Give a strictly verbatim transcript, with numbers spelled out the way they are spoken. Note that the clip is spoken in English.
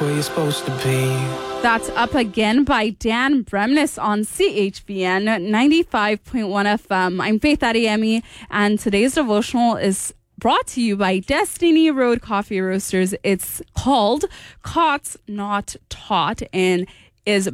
where you're supposed to be. That's Up Again by Dan Bremnes on C H B N ninety-five point one F M. I'm Faith Adeyemi, and today's devotional is brought to you by Destiny Road Coffee Roasters. It's called Caught Not Taught and is